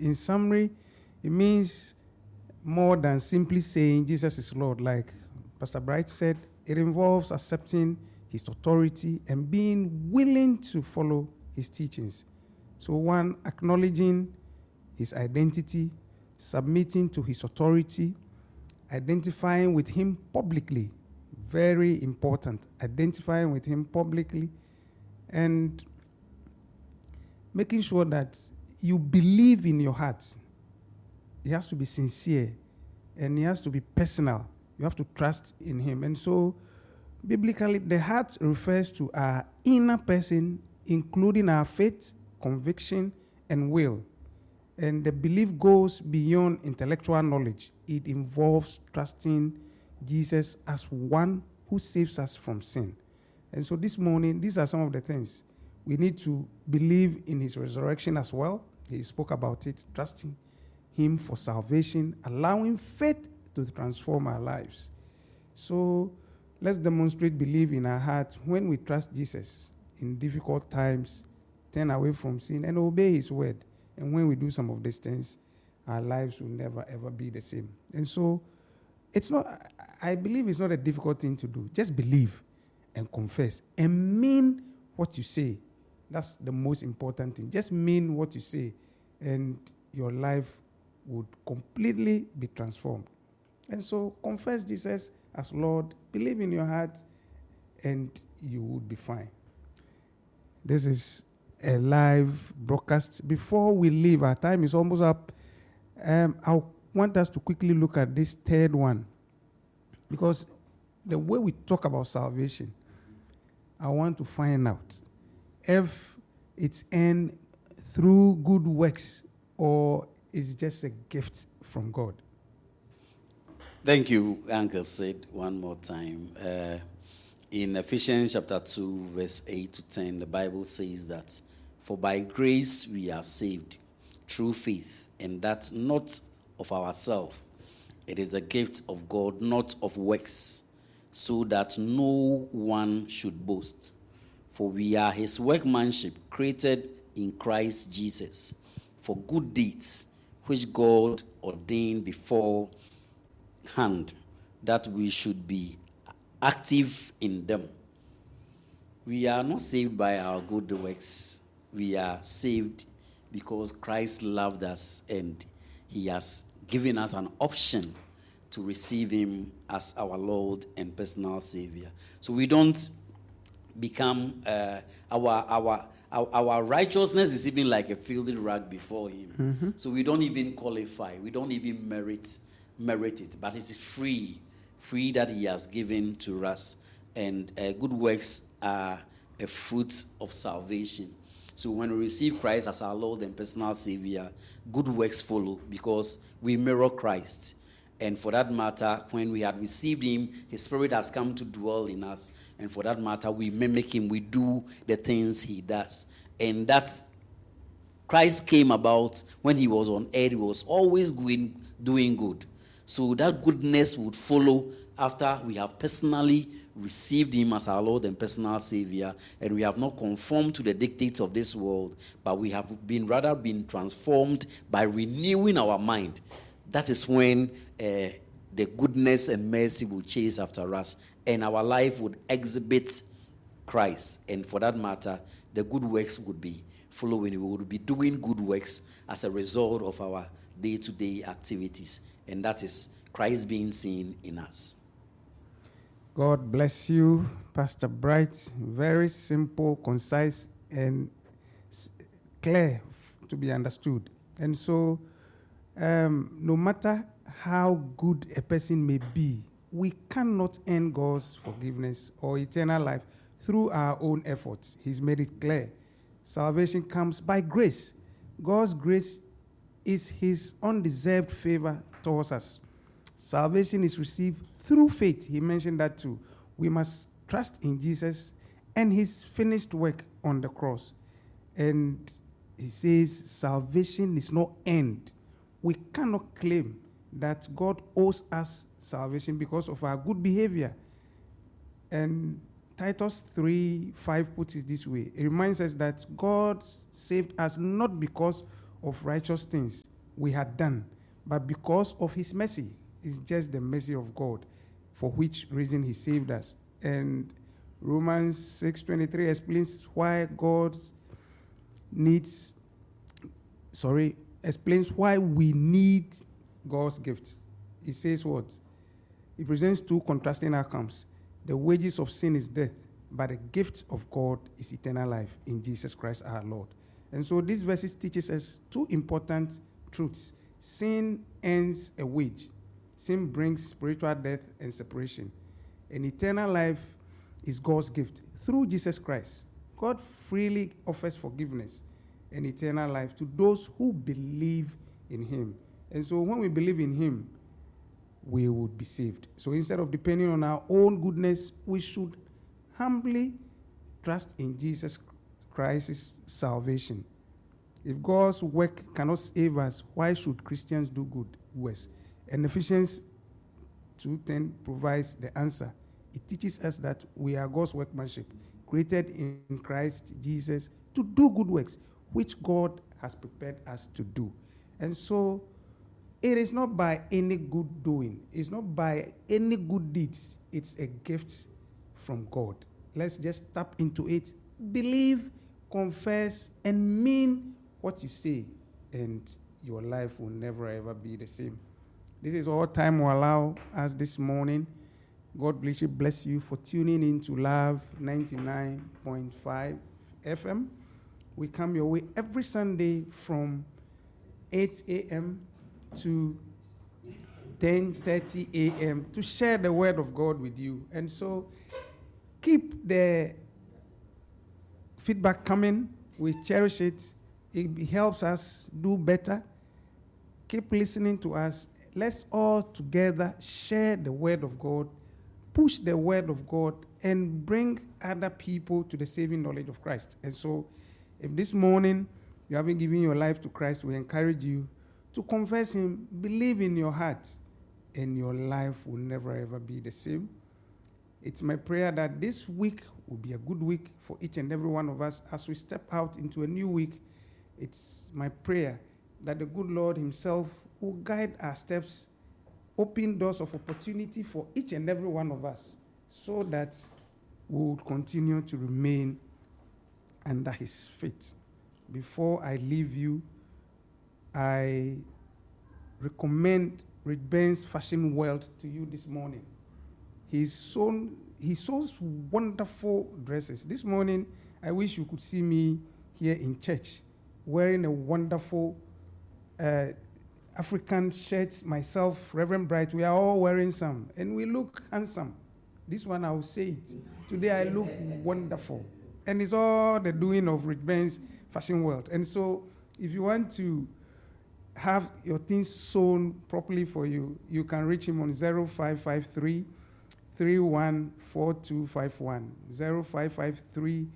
in summary, it means more than simply saying Jesus is Lord. Like Pastor Bright said, it involves accepting his authority and being willing to follow his teachings. So one, acknowledging his identity, submitting to his authority, identifying with him publicly, very important, identifying with him publicly, and making sure that you believe in your heart. It has to be sincere, and it has to be personal. You have to trust in him. And so, biblically, the heart refers to our inner person, including our faith, conviction, and will. And the belief goes beyond intellectual knowledge. It involves trusting Jesus as one who saves us from sin. And so this morning, these are some of the things. We need to believe in his resurrection as well. He spoke about it, trusting him for salvation, allowing faith to transform our lives. So let's demonstrate belief in our heart when we trust Jesus in difficult times, turn away from sin, and obey his word. And when we do some of these things, our lives will never, ever be the same. And so I believe it's not a difficult thing to do. Just believe and confess and mean what you say. That's the most important thing. Just mean what you say, and your life would completely be transformed. And so confess Jesus as Lord, believe in your heart, and you would be fine. This is a live broadcast. Before we leave, our time is almost up. I want us to quickly look at this third one, because the way we talk about salvation, I want to find out if it's earned through good works or it's just a gift from God. Thank you, Uncle Sid, one more time. In Ephesians chapter 2, verse 8 to 10, the Bible says that, "For by grace we are saved through faith, and that not of ourselves. It is the gift of God, not of works, so that no one should boast. For we are his workmanship, created in Christ Jesus, for good deeds, which God ordained beforehand, that we should be active in them." We are not saved by our good works. We are saved because Christ loved us, and he has given us an option to receive him as our Lord and personal Savior. So we don't become our righteousness is even like a filthy rag before him. Mm-hmm. So we don't even qualify. We don't even merit it. But it is free that he has given to us. And good works are a fruit of salvation. So when we receive Christ as our Lord and personal Savior, good works follow because we mirror Christ. And for that matter, when we had received him, his Spirit has come to dwell in us. And for that matter, we mimic him. We do the things he does. And that Christ came about when he was on earth. He was always doing good. So that goodness would follow after we have personally received him as our Lord and personal Savior, and we have not conformed to the dictates of this world, but we have rather been transformed by renewing our mind. That is when the goodness and mercy will chase after us, and our life would exhibit Christ. And for that matter, the good works would be following. We would be doing good works as a result of our day-to-day activities, and that is Christ being seen in us. God bless you, Pastor Bright. Very simple, concise, and clear to be understood. And so, no matter how good a person may be, we cannot earn God's forgiveness or eternal life through our own efforts. He's made it clear. Salvation comes by grace. God's grace is his undeserved favor towards us. Salvation is received through faith. He mentioned that too. We must trust in Jesus and his finished work on the cross. And he says salvation is not earned. We cannot claim that God owes us salvation because of our good behavior. And Titus 3:5 puts it this way. It reminds us that God saved us not because of righteous things, we had done, but because of his mercy. It's just the mercy of God, for which reason he saved us. And Romans 6:23 explains why explains why we need God's gift. He says what? He presents two contrasting outcomes. The wages of sin is death, but the gift of God is eternal life in Jesus Christ our Lord. And so these verses teaches us two important truths. Sin earns a wage. Sin brings spiritual death and separation. And eternal life is God's gift through Jesus Christ. God freely offers forgiveness and eternal life to those who believe in him. And so when we believe in him, we would be saved. So instead of depending on our own goodness, we should humbly trust in Jesus Christ's salvation. If God's work cannot save us, why should Christians do good works? And Ephesians 2:10 provides the answer. It teaches us that we are God's workmanship, created in Christ Jesus to do good works, which God has prepared us to do. And so it is not by any good doing. It's not by any good deeds. It's a gift from God. Let's just tap into it. Believe, confess, and mean what you say, and your life will never ever be the same. This is all time will allow us this morning. God richly bless you for tuning in to Love 99.5 FM. We come your way every Sunday from 8 a.m. to 10:30 a.m. to share the word of God with you. And so keep the feedback coming. We cherish it. It helps us do better. Keep listening to us. Let's all together share the word of God, push the word of God, and bring other people to the saving knowledge of Christ. And so if this morning you haven't given your life to Christ, we encourage you to confess him, believe in your heart, and your life will never ever be the same. It's my prayer that this week will be a good week for each and every one of us as we step out into a new week. It's my prayer that the good Lord himself will guide our steps, open doors of opportunity for each and every one of us, so that we will continue to remain under his feet. Before I leave you, I recommend Rick Ben's Fashion World to you this morning. He sews wonderful dresses. This morning, I wish you could see me here in church wearing a wonderful African shirt. Myself, Reverend Bright, we are all wearing some, and we look handsome. This one, I will say it. Today, I look wonderful. And it's all the doing of Rick Ben's Fashion World. And so, if you want to have your things sewn properly for you, you can reach him on 0553 314251. 0553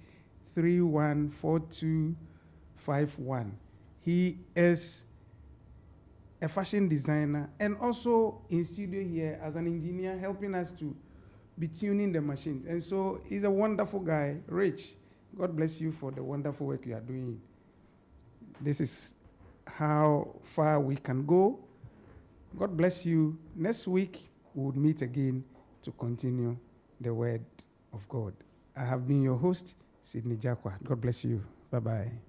314251. He is a fashion designer and also in studio here as an engineer, helping us to be tuning the machines. And so he's a wonderful guy. Rich, God bless you for the wonderful work you are doing. This is how far we can go. God bless you. Next week, we will meet again to continue the word of God. I have been your host, Sidney Jakwa. God bless you. Bye-bye.